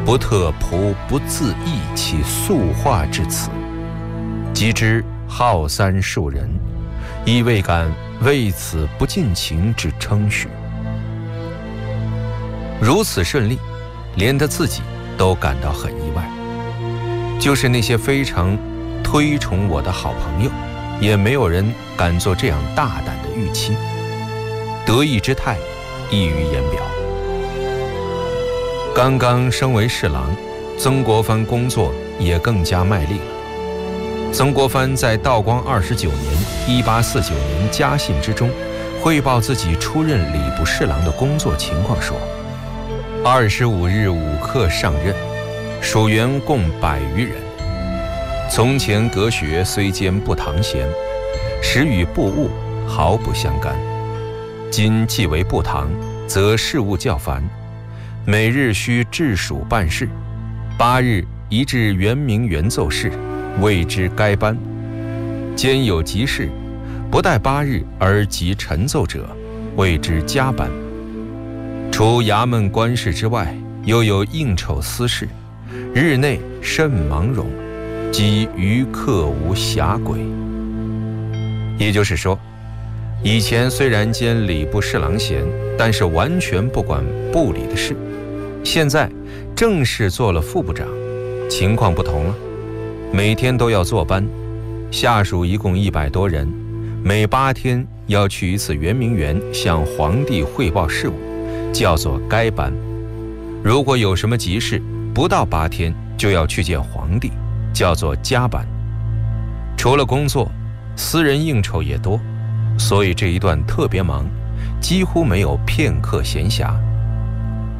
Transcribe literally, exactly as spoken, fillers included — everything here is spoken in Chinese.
不特仆不自议其素化至此，及之好三数人，亦未敢为此不尽情之称许。如此顺利，连他自己都感到很意外。就是那些非常推崇我的好朋友，也没有人敢做这样大胆的预期，得意之态溢于言表。刚刚升为侍郎，曾国藩工作也更加卖力了。曾国藩在道光二十九年（一八四九年）家信之中，汇报自己出任礼部侍郎的工作情况说：二十五日午刻上任，属员共百余人。从前阁学虽兼不堂闲，实与部务毫不相干。今既为部堂，则事务较繁，每日需治署办事，八日一至圆明园奏事，谓之该班。兼有急事，不待八日而即陈奏者，谓之加班。除衙门官事之外，又有应酬私事，日内甚忙冗，即余客无暇轨。也就是说，以前虽然兼礼部侍郎衔，但是完全不管部里的事。现在正式做了副部长，情况不同了，每天都要坐班，下属一共一百多人，每八天要去一次圆明园向皇帝汇报事务，叫做该班。如果有什么急事，不到八天就要去见皇帝，叫做加班。除了工作，私人应酬也多，所以这一段特别忙，几乎没有片刻闲暇。